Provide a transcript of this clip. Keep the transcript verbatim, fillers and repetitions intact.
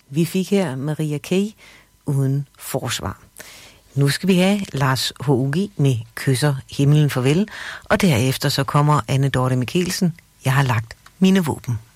Vi fik her Maria Kay uden forsvar. Nu skal vi have Lars H U G med Kysser himlen farvel, og derefter så kommer Anne Dorte Mikkelsen. Jeg har lagt mine våben.